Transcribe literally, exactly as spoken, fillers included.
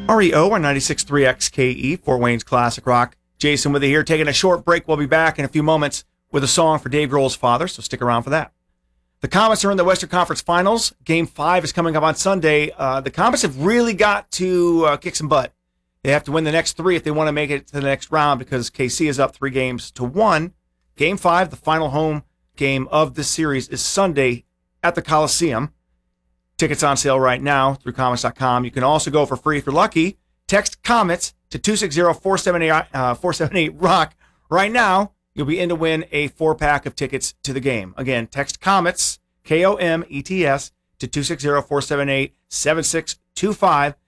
R E O on ninety-six point three X K E, Fort Wayne's Classic Rock. Jason with you here, taking a short break. We'll be back in a few moments with a song for Dave Grohl's father, so stick around for that. The Comets are in the Western Conference Finals. Game five is coming up on Sunday. Uh, the Comets have really got to uh, kick some butt. They have to win the next three if they want to make it to the next round because K C is up three games to one. Game five, the final home game of this series, is Sunday at the Coliseum. Tickets on sale right now through Comets dot com. You can also go for free if you're lucky. Text Comets to two six zero, four seven eight, uh, four seven eight, rock. Right now, you'll be in to win a four-pack of tickets to the game. Again, text Comets, K O M E T S, to two six zero, four seven eight, seven six two five.